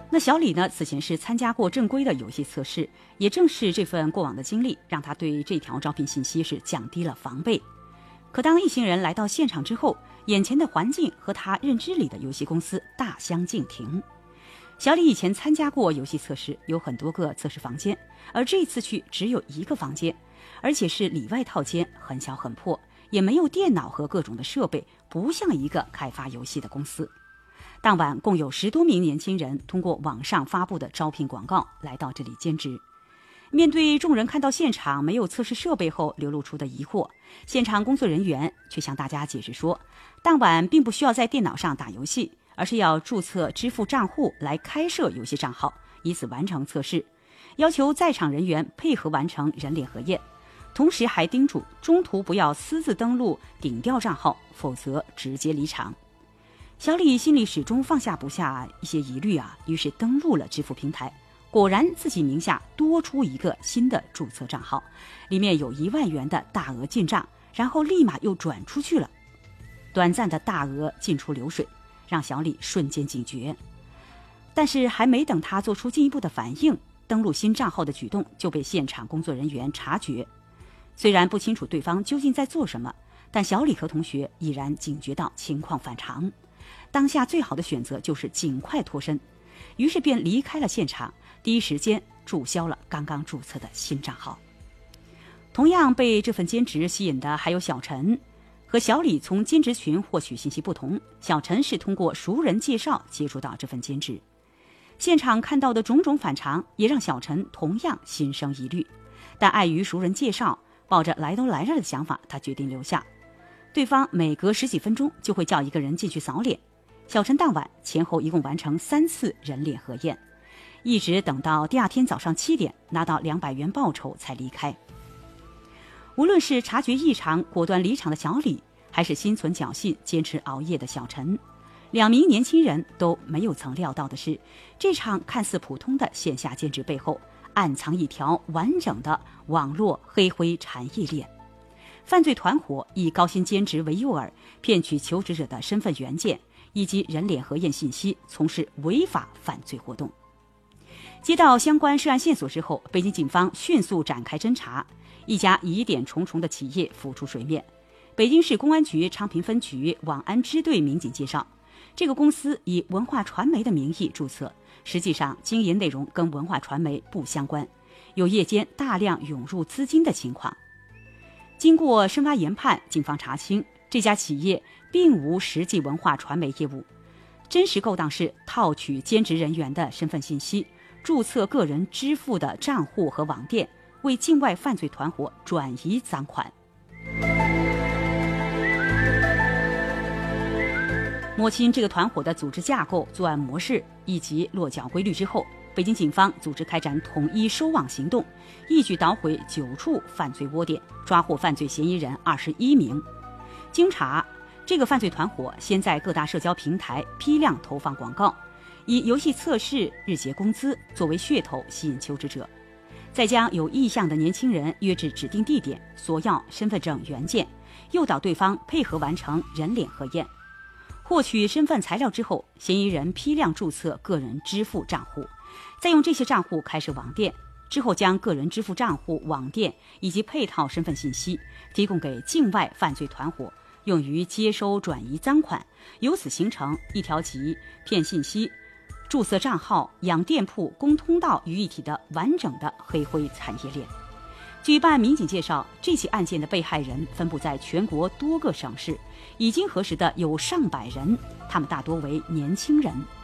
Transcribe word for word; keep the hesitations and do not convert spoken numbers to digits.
那小李呢，此前是参加过正规的游戏测试，也正是这份过往的经历，让他对这条招聘信息是降低了防备。可当一行人来到现场之后，眼前的环境和他认知里的游戏公司大相径庭。小李以前参加过游戏测试，有很多个测试房间，而这次去只有一个房间，而且是里外套间，很小很破，也没有电脑和各种的设备，不像一个开发游戏的公司。当晚共有十多名年轻人通过网上发布的招聘广告来到这里兼职。面对众人看到现场没有测试设备后流露出的疑惑，现场工作人员却向大家解释说，当晚并不需要在电脑上打游戏，而是要注册支付账户来开设游戏账号，以此完成测试，要求在场人员配合完成人脸核验，同时还叮嘱中途不要私自登录顶调账号，否则直接离场。小李心里始终放下不下一些疑虑啊，于是登录了支付平台，果然自己名下多出一个新的注册账号，里面有一万元的大额进账，然后立马又转出去了。短暂的大额进出流水让小李瞬间警觉，但是还没等他做出进一步的反应，登录新账号的举动就被现场工作人员察觉。虽然不清楚对方究竟在做什么，但小李和同学已然警觉到情况反常。当下最好的选择就是尽快脱身，于是便离开了现场，第一时间注销了刚刚注册的新账号。同样被这份兼职吸引的还有小陈。和小李从兼职群获取信息不同，小陈是通过熟人介绍接触到这份兼职。现场看到的种种反常也让小陈同样心生疑虑，但碍于熟人介绍，抱着来都来了的想法，他决定留下。对方每隔十几分钟就会叫一个人进去扫脸，小陈当晚前后一共完成三次人脸核验，一直等到第二天早上七点拿到两百元报酬才离开。无论是察觉异常果断离场的小李，还是心存侥幸坚持熬夜的小陈，两名年轻人都没有曾料到的是，这场看似普通的线下兼职背后暗藏一条完整的网络黑灰产业链。犯罪团伙以高薪兼职为诱饵，骗取求职者的身份原件以及人脸核验信息，从事违法犯罪活动。接到相关涉案线索之后，北京警方迅速展开侦查，一家疑点重重的企业浮出水面。北京市公安局昌平分局网安支队民警介绍，这个公司以文化传媒的名义注册，实际上经营内容跟文化传媒不相关，有夜间大量涌入资金的情况。经过深挖研判，警方查清这家企业并无实际文化传媒业务，真实勾当是套取兼职人员的身份信息，注册个人支付的账户和网店，为境外犯罪团伙转移赃款。摸清这个团伙的组织架构、作案模式以及落脚规律之后，北京警方组织开展统一收网行动，一举捣毁九处犯罪窝点，抓获犯罪嫌疑人二十一名。经查，这个犯罪团伙先在各大社交平台批量投放广告，以游戏测试、日结工资作为噱头吸引求职者，再将有意向的年轻人约至指定地点，索要身份证原件，诱导对方配合完成人脸核验。获取身份材料之后，嫌疑人批量注册个人支付账户，再用这些账户开设网店，之后将个人支付账户、网店以及配套身份信息提供给境外犯罪团伙，用于接收转移赃款，由此形成一条集骗信息、注册账号、养店铺、公通道于一体的完整的黑灰产业链。据办案民警介绍，这起案件的被害人分布在全国多个省市，已经核实的有上百人，他们大多为年轻人。